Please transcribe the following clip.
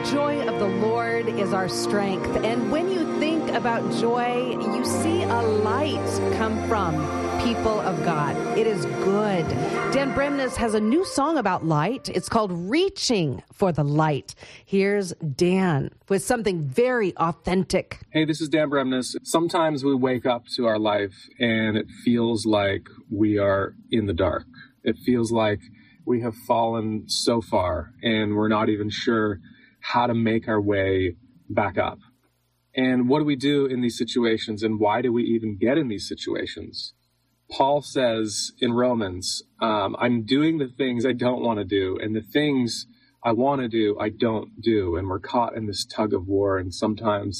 joy of the Lord is our strength. And when you think about joy, you see a light come from people of God. It is good. Dan Bremnes has a new song about light. It's called Reaching for the Light. Here's Dan with something very authentic. Hey, this is Dan Bremnes. Sometimes we wake up to our life and it feels like we are in the dark. It feels like we have fallen so far and we're not even sure how to make our way back up. And what do we do in these situations, and why do we even get in these situations? Paul says in Romans, I'm doing the things I don't want to do, and the things I want to do, I don't do. And we're caught in this tug of war, and sometimes